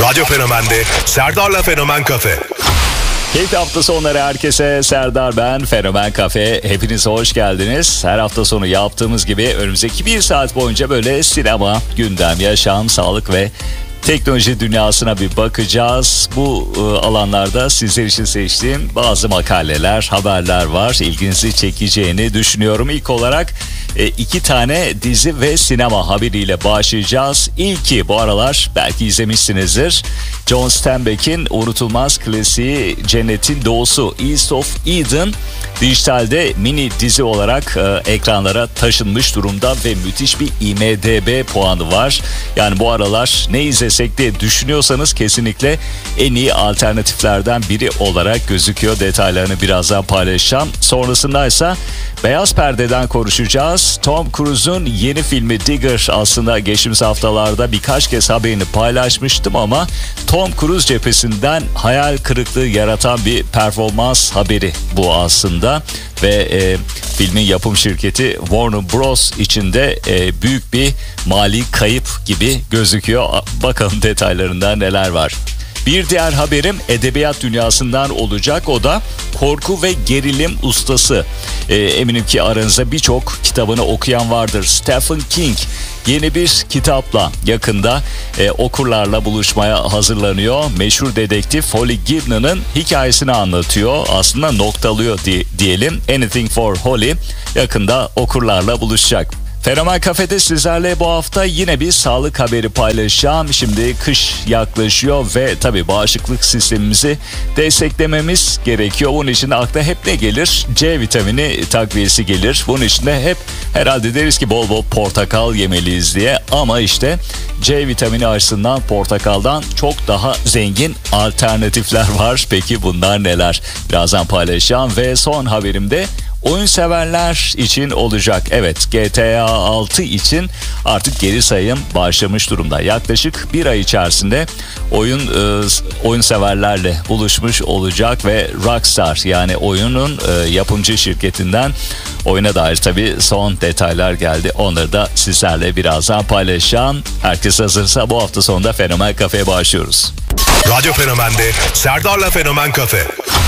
Radyo Fenomen'de Serdar'la Fenomen Kafe. Keyifli hafta sonları herkese. Serdar ben, Fenomen Kafe. Hepiniz hoş geldiniz. Her hafta sonu yaptığımız gibi önümüzdeki bir saat boyunca böyle sinema, gündem, yaşam, sağlık ve teknoloji dünyasına bir bakacağız. Bu alanlarda sizler için seçtiğim bazı makaleler, haberler var. İlginizi çekeceğini düşünüyorum. İlk olarak 2 tane dizi ve sinema haberiyle başlayacağız. İlki bu aralar belki izlemişsinizdir. John Steinbeck'in unutulmaz klasiği Cennetin Doğusu, East of Eden dijitalde mini dizi olarak ekranlara taşınmış durumda ve müthiş bir IMDb puanı var. Yani bu aralar ne izlesek diye düşünüyorsanız kesinlikle en iyi alternatiflerden biri olarak gözüküyor. Detaylarını birazdan paylaşacağım. Sonrasında ise Beyaz Perde'den konuşacağız. Tom Cruise'un yeni filmi Digger, aslında geçtiğimiz haftalarda birkaç kez haberini paylaşmıştım ama Tom Cruise cephesinden hayal kırıklığı yaratan bir performans haberi bu aslında. Ve filmin yapım şirketi Warner Bros. için de büyük bir mali kayıp gibi gözüküyor. Bakalım detaylarından neler var. Bir diğer haberim edebiyat dünyasından olacak. O da korku ve gerilim ustası. Eminim ki aranızda birçok kitabını okuyan vardır. Stephen King yeni bir kitapla yakında okurlarla buluşmaya hazırlanıyor. Meşhur dedektif Holly Gibnan'ın hikayesini anlatıyor. Aslında noktalıyor diyelim. Anything for Holly yakında okurlarla buluşacak. Fenomen Kafe'de sizlerle bu hafta yine bir sağlık haberi paylaşacağım. Şimdi kış yaklaşıyor ve tabii bağışıklık sistemimizi desteklememiz gerekiyor. Bunun için de akla hep ne gelir? C vitamini takviyesi gelir. Bunun için de hep herhalde deriz ki bol bol portakal yemeliyiz diye. Ama işte C vitamini açısından portakaldan çok daha zengin alternatifler var. Peki bunlar neler? Birazdan paylaşacağım ve son haberimde oyun severler için olacak. Evet, GTA 6 için artık geri sayım başlamış durumda. Yaklaşık bir ay içerisinde oyun severlerle buluşmuş olacak ve Rockstar, yani oyunun yapımcı şirketinden oyuna dair tabii son detaylar geldi. Onları da sizlerle birazdan paylaşacağım. Herkes hazırsa bu hafta sonunda Fenomen Kafe'ye başlıyoruz. Radyo Fenomen'de Serdar'la Fenomen Kafe.